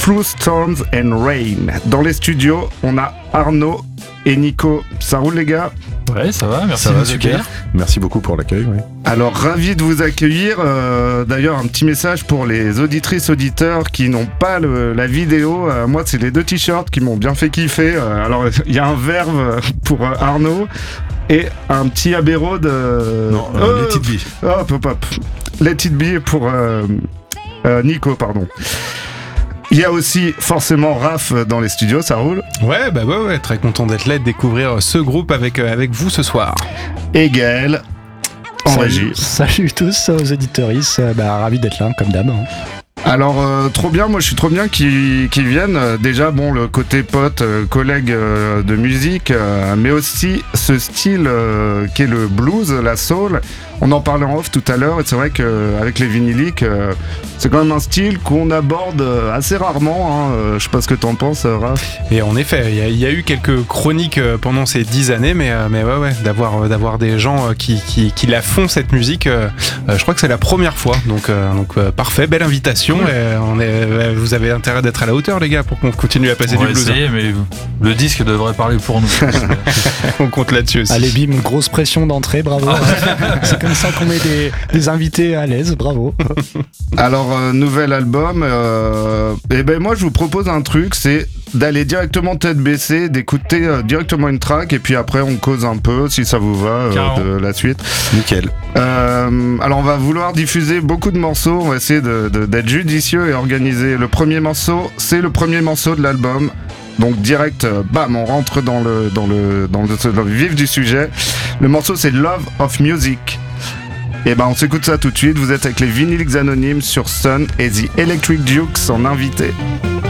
Through Storms and Rain. Dans les studios, on a Arnaud et Nico. Ça roule les gars ? Ouais, ça va, merci Ça de va, nous super. accueillir. Merci beaucoup pour l'accueil. Oui. Alors, ravi de vous accueillir. D'ailleurs, un petit message pour les auditrices, auditeurs qui n'ont pas la vidéo. Moi, c'est les 2 t-shirts qui m'ont bien fait kiffer. Alors, il y a un verve pour Arnaud et un petit Abbey Road. Let It Be. Hop. Let It Be pour Nico, pardon. Il y a aussi forcément Raph dans les studios, ça roule. Ouais, très content d'être là et de découvrir ce groupe avec vous ce soir. Et Gaël en régie. Salut tous aux auditeuristes, ravi d'être là comme d'hab. Alors trop bien, moi je suis trop bien qu'ils viennent. Déjà bon, le côté pote, collègue de musique, mais aussi ce style qui est le blues, la soul. On en parlait en off tout à l'heure et c'est vrai qu'avec les vinyliques, c'est quand même un style qu'on aborde assez rarement. Je sais pas ce que t'en penses, Raph. Et en effet, il y a eu quelques chroniques pendant ces 10 années, mais ouais, d'avoir des gens qui la font cette musique, je crois que c'est la première fois. Donc parfait, belle invitation. Et vous avez intérêt d'être à la hauteur, les gars, pour qu'on continue à passer On du va blues. essayer, mais le disque devrait parler pour nous. On compte là-dessus aussi. Allez bim, grosse pression d'entrée, bravo. C'est comme ça qu'on met des invités à l'aise, bravo. Alors nouvel album, et ben moi je vous propose un truc, c'est d'aller directement tête baissée, d'écouter directement une track et puis après on cause un peu si ça vous va de la suite. Nickel. Alors on va vouloir diffuser beaucoup de morceaux, on va essayer d'être judicieux et organisé. Le premier morceau, c'est le premier morceau de l'album. Donc direct, bam, on rentre dans le vif du sujet. Le morceau c'est Love of Music. Et ben on s'écoute ça tout de suite. Vous êtes avec les Vinyliques Anonymes sur Sun et The Electric Dukes en invité.